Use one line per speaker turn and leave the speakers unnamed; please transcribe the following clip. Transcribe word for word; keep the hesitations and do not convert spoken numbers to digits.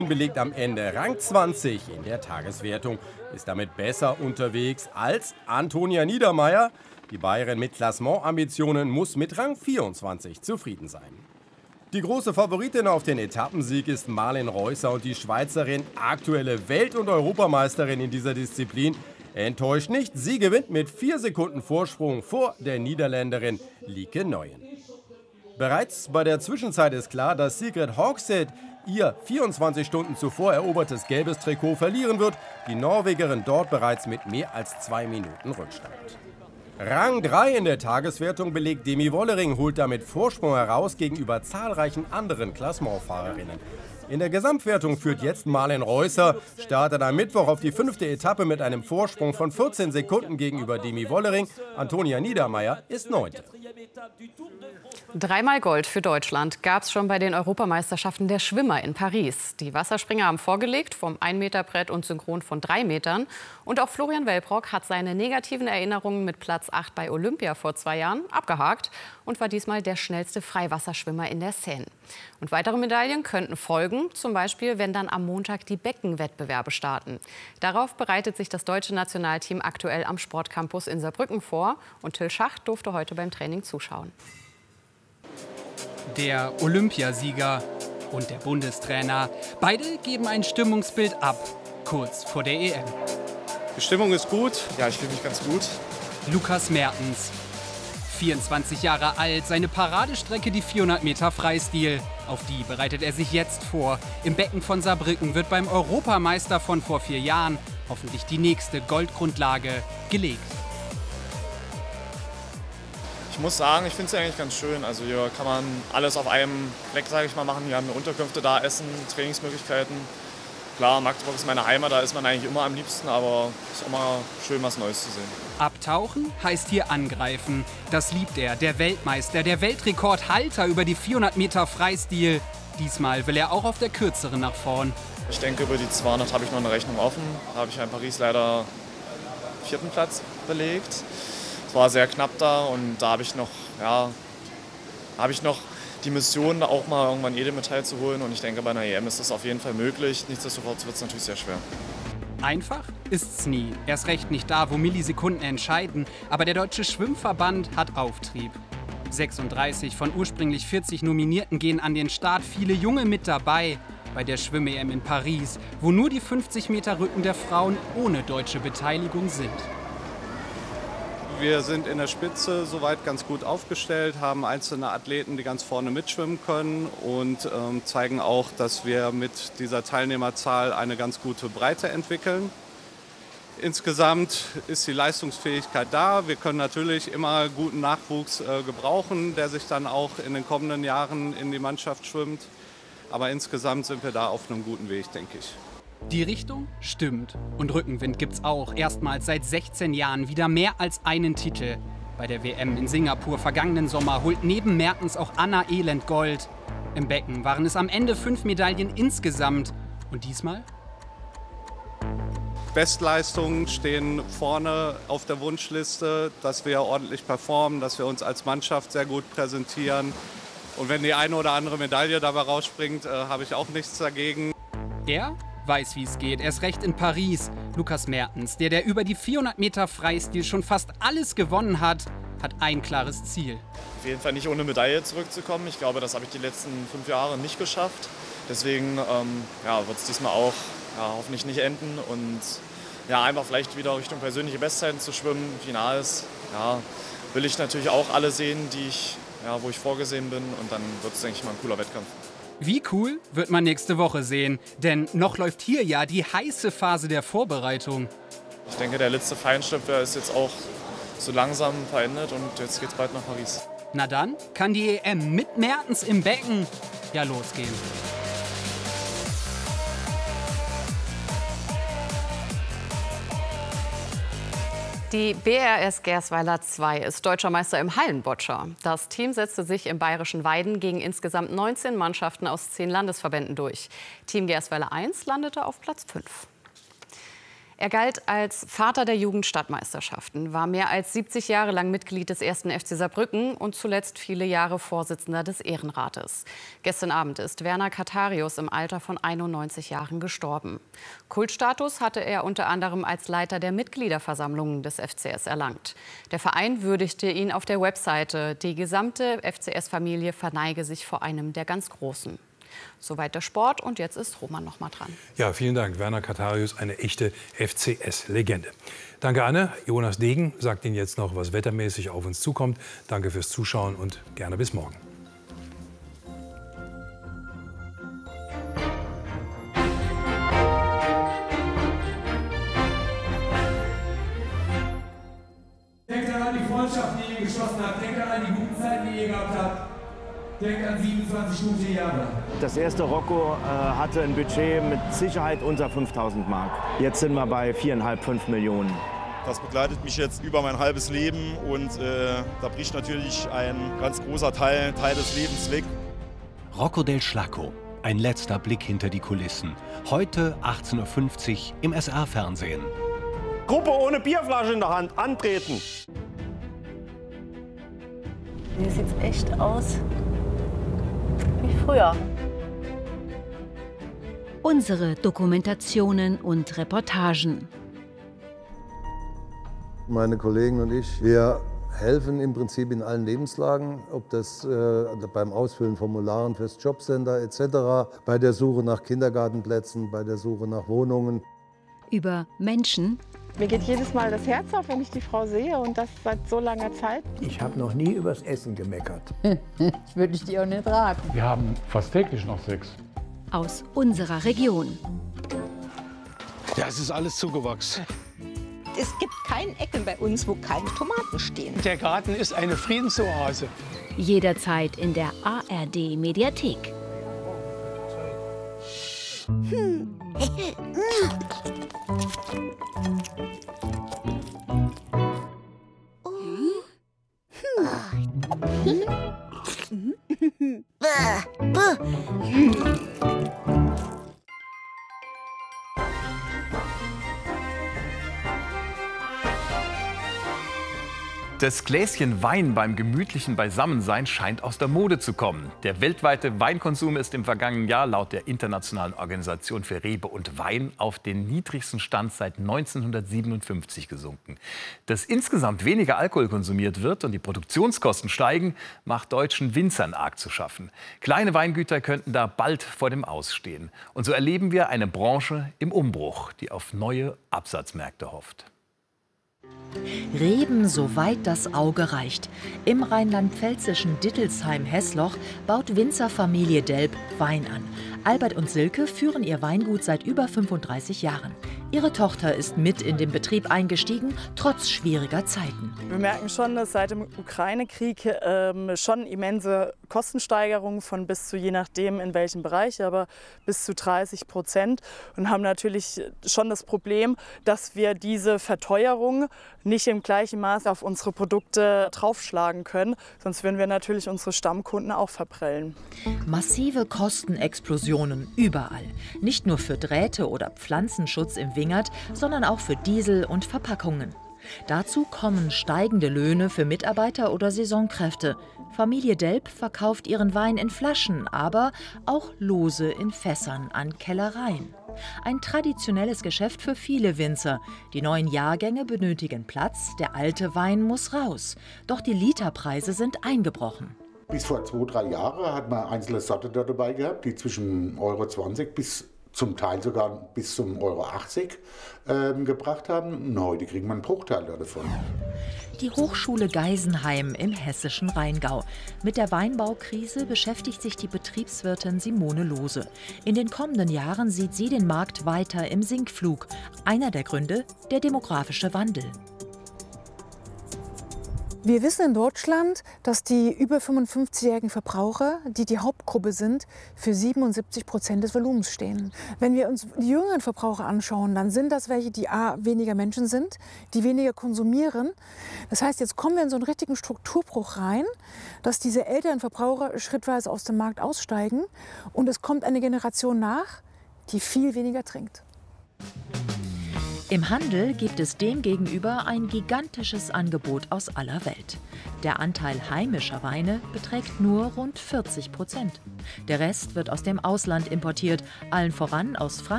belegt am Ende Rang zwanzig in der Tageswertung, ist damit besser unterwegs als Antonia Niedermeier. Die Bayerin mit Klassementambitionen muss mit Rang vierundzwanzig zufrieden sein. Die große Favoritin auf den Etappensieg ist Marlen Reusser und die Schweizerin, aktuelle Welt- und Europameisterin in dieser Disziplin, enttäuscht nicht. Sie gewinnt mit vier Sekunden Vorsprung vor der Niederländerin Lieke Nuyen. Bereits bei der Zwischenzeit ist klar, dass Sigrid Hogshead ihr vierundzwanzig Stunden zuvor erobertes gelbes Trikot verlieren wird. Die Norwegerin dort bereits mit mehr als zwei Minuten Rückstand. Rang drei in der Tageswertung belegt Demi Wollering, holt damit Vorsprung heraus gegenüber zahlreichen anderen Klassementfahrerinnen. In der Gesamtwertung führt jetzt Marlen Reusser, startet am Mittwoch auf die fünfte Etappe mit einem Vorsprung von vierzehn Sekunden gegenüber Demi Wollering. Antonia Niedermeier ist Neunte.
Dreimal Gold für Deutschland gab es schon bei den Europameisterschaften der Schwimmer in Paris. Die Wasserspringer haben vorgelegt, vom ein Meter Brett und Synchron von drei Metern. Und auch Florian Wellbrock hat seine negativen Erinnerungen mit Platz acht bei Olympia vor zwei Jahren abgehakt und war diesmal der schnellste Freiwasserschwimmer in der Seine. Und weitere Medaillen könnten folgen, zum Beispiel, wenn dann am Montag die Beckenwettbewerbe starten. Darauf bereitet sich das deutsche Nationalteam aktuell am Sportcampus in Saarbrücken vor. Und Till Schacht durfte heute beim Training zuschauen.
Der Olympiasieger und der Bundestrainer. Beide geben ein Stimmungsbild ab, kurz vor der E M.
Die Stimmung ist gut. Ja, ich fühle mich ganz gut.
Lukas Mertens, vierundzwanzig Jahre alt, seine Paradestrecke die vierhundert Meter Freistil. Auf die bereitet er sich jetzt vor. Im Becken von Saarbrücken wird beim Europameister von vor vier Jahren hoffentlich die nächste Goldgrundlage gelegt.
Ich muss sagen, ich finde es eigentlich ganz schön. Also hier kann man alles auf einem Fleck, sage ich mal, machen. Wir haben Unterkünfte da, Essen, Trainingsmöglichkeiten. Klar, Magdeburg ist meine Heimat, da ist man eigentlich immer am liebsten, aber es ist immer schön, was Neues zu sehen.
Abtauchen heißt hier angreifen. Das liebt er, der Weltmeister, der Weltrekordhalter über die vierhundert Meter Freistil. Diesmal will er auch auf der kürzeren nach vorn.
Ich denke, über die zweihundert habe ich noch eine Rechnung offen. Da habe ich ja in Paris leider vierten Platz belegt. Es war sehr knapp da und da habe ich noch, ja, habe ich noch die Mission, auch mal irgendwann jede Medaille zu holen. Und ich denke, bei einer E M ist das auf jeden Fall möglich. Nichtsdestotrotz wird es natürlich sehr schwer.
Einfach ist's nie. Erst recht nicht da, wo Millisekunden entscheiden. Aber der Deutsche Schwimmverband hat Auftrieb. sechsunddreißig von ursprünglich vierzig Nominierten gehen an den Start. Viele Junge mit dabei bei der Schwimm-E M in Paris, wo nur die fünfzig Meter Rücken der Frauen ohne deutsche Beteiligung sind.
Wir sind in der Spitze soweit ganz gut aufgestellt, haben einzelne Athleten, die ganz vorne mitschwimmen können und ähm, zeigen auch, dass wir mit dieser Teilnehmerzahl eine ganz gute Breite entwickeln. Insgesamt ist die Leistungsfähigkeit da. Wir können natürlich immer guten Nachwuchs äh, gebrauchen, der sich dann auch in den kommenden Jahren in die Mannschaft schwimmt. Aber insgesamt sind wir da auf einem guten Weg, denke ich.
Die Richtung stimmt. Und Rückenwind gibt's auch. Erstmals seit sechzehn Jahren wieder mehr als einen Titel. Bei der W M in Singapur vergangenen Sommer holt neben Mertens auch Anna Elend Gold. Im Becken waren es am Ende fünf Medaillen insgesamt. Und diesmal?
Bestleistungen stehen vorne auf der Wunschliste, dass wir ordentlich performen, dass wir uns als Mannschaft sehr gut präsentieren. Und wenn die eine oder andere Medaille dabei rausspringt, äh, habe ich auch nichts dagegen.
Er weiß, wie es geht. Erst recht in Paris. Lukas Mertens, der, der über die vierhundert Meter Freistil schon fast alles gewonnen hat, hat ein klares Ziel.
Auf jeden Fall nicht ohne Medaille zurückzukommen. Ich glaube, das habe ich die letzten fünf Jahre nicht geschafft. Deswegen ähm, ja, wird es diesmal auch ja, hoffentlich nicht enden. Und ja, einfach vielleicht wieder Richtung persönliche Bestzeiten zu schwimmen. Finals ja, will ich natürlich auch alle sehen, die ich, ja, wo ich vorgesehen bin. Und dann wird es, denke ich mal, ein cooler Wettkampf.
Wie cool wird man nächste Woche sehen, denn noch läuft hier ja die heiße Phase der Vorbereitung.
Ich denke, der letzte Feinschlüpfer ist jetzt auch so langsam verendet und jetzt geht's bald nach Paris.
Na dann kann die E M mit Mertens im Becken ja losgehen.
Die B R S Gersweiler zwei ist deutscher Meister im Hallenbotscher. Das Team setzte sich im bayerischen Weiden gegen insgesamt neunzehn Mannschaften aus zehn Landesverbänden durch. Team Gersweiler eins landete auf Platz fünf. Er galt als Vater der Jugendstadtmeisterschaften, war mehr als siebzig Jahre lang Mitglied des ersten F C Saarbrücken und zuletzt viele Jahre Vorsitzender des Ehrenrates. Gestern Abend ist Werner Katharius im Alter von einundneunzig Jahren gestorben. Kultstatus hatte er unter anderem als Leiter der Mitgliederversammlungen des F C S erlangt. Der Verein würdigte ihn auf der Webseite. Die gesamte F C S-Familie verneige sich vor einem der ganz Großen. Soweit der Sport und jetzt ist Roman noch mal dran.
Ja, vielen Dank. Werner Katharius, eine echte F C S-Legende. Danke, Anne. Jonas Degen sagt Ihnen jetzt noch, was wettermäßig auf uns zukommt. Danke fürs Zuschauen und gerne bis morgen.
Denkt an die Freundschaft, die ihr geschlossen habt. Denkt an die guten Zeiten, die ihr gehabt habt. Denkt an siebenundzwanzig gute Jahre.
Das erste Rocco äh, hatte ein Budget mit Sicherheit unter fünftausend Mark. Jetzt sind wir bei viereinhalb, fünf Millionen.
Das begleitet mich jetzt über mein halbes Leben und äh, da bricht natürlich ein ganz großer Teil, Teil des Lebens weg.
Rocco del Schlacco, ein letzter Blick hinter die Kulissen. Heute achtzehn Uhr fünfzig im S R-Fernsehen.
Gruppe ohne Bierflasche in der Hand, antreten!
Hier sieht's echt aus wie früher.
Unsere Dokumentationen und Reportagen.
Meine Kollegen und ich, wir helfen im Prinzip in allen Lebenslagen, ob das äh, beim Ausfüllen Formularen fürs Jobcenter et cetera, bei der Suche nach Kindergartenplätzen, bei der Suche nach Wohnungen.
Über Menschen.
Mir geht jedes Mal das Herz auf, wenn ich die Frau sehe und das seit so langer Zeit.
Ich habe noch nie übers Essen gemeckert.
Das würde ich dir auch nicht raten.
Wir haben fast täglich noch Sex.
Aus unserer Region.
Ja, es ist alles zugewachsen.
Es gibt kein Ecken bei uns, wo keine Tomaten stehen.
Der Garten ist eine Friedensoase.
Jederzeit in der A R D-Mediathek.
Hm.
Das Gläschen Wein beim gemütlichen Beisammensein scheint aus der Mode zu kommen. Der weltweite Weinkonsum ist im vergangenen Jahr laut der Internationalen Organisation für Rebe und Wein auf den niedrigsten Stand seit neunzehnhundertsiebenundfünfzig gesunken. Dass insgesamt weniger Alkohol konsumiert wird und die Produktionskosten steigen, macht deutschen Winzern arg zu schaffen. Kleine Weingüter könnten da bald vor dem Aus stehen. Und so erleben wir eine Branche im Umbruch, die auf neue Absatzmärkte hofft.
Reben, soweit das Auge reicht. Im rheinland-pfälzischen Dittelsheim-Hessloch baut Winzerfamilie Delp Wein an. Albert und Silke führen ihr Weingut seit über fünfunddreißig Jahren. Ihre Tochter ist mit in den Betrieb eingestiegen, trotz schwieriger Zeiten.
Wir merken schon, dass seit dem Ukraine-Krieg ähm, schon immense Kostensteigerungen von bis zu, je nachdem in welchem Bereich, aber bis zu dreißig Prozent. Und haben natürlich schon das Problem, dass wir diese Verteuerung nicht im gleichen Maß auf unsere Produkte draufschlagen können. Sonst würden wir natürlich unsere Stammkunden auch verprellen.
Massive Kostenexplosionen überall. Nicht nur für Drähte oder Pflanzenschutz im Wingert, sondern auch für Diesel und Verpackungen. Dazu kommen steigende Löhne für Mitarbeiter oder Saisonkräfte. Familie Delp verkauft ihren Wein in Flaschen, aber auch lose in Fässern an Kellereien. Ein traditionelles Geschäft für viele Winzer. Die neuen Jahrgänge benötigen Platz, der alte Wein muss raus. Doch die Literpreise sind eingebrochen.
Bis vor zwei, drei Jahren hat man einzelne Sorten da dabei gehabt, die zwischen Euro zwanzig bis zum Teil sogar bis zum Euro achtzig ähm, gebracht haben. Und heute kriegt man einen Bruchteil davon.
Die Hochschule Geisenheim im hessischen Rheingau. Mit der Weinbaukrise beschäftigt sich die Betriebswirtin Simone Lohse. In den kommenden Jahren sieht sie den Markt weiter im Sinkflug. Einer der Gründe, der demografische Wandel.
Wir wissen in Deutschland, dass die über fünfundfünfzigjährigen Verbraucher, die die Hauptgruppe sind, für siebenundsiebzig Prozent des Volumens stehen. Wenn wir uns die jüngeren Verbraucher anschauen, dann sind das welche, die a. weniger Menschen sind, die weniger konsumieren. Das heißt, jetzt kommen wir in so einen richtigen Strukturbruch rein, dass diese älteren Verbraucher schrittweise aus dem Markt aussteigen und es kommt eine Generation nach, die viel weniger trinkt.
Im Handel gibt es demgegenüber ein gigantisches Angebot aus aller Welt. Der Anteil heimischer Weine beträgt nur rund vierzig Prozent. Der Rest wird aus dem Ausland importiert, allen voran aus Frankreich,